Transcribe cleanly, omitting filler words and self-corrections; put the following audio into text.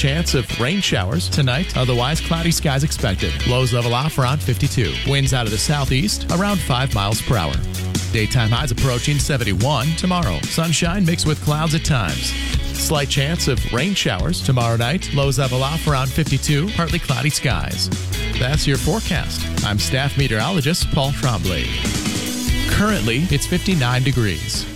chance of rain showers tonight, otherwise cloudy skies expected. Lows level off around 52. Winds out of the southeast around 5 miles per hour. Daytime highs approaching 71 tomorrow. Sunshine mixed with clouds at times. Slight chance of rain showers tomorrow night. Lows level off around 52, partly cloudy skies. That's your forecast. I'm staff meteorologist Paul Trombley. Currently, it's 59 degrees.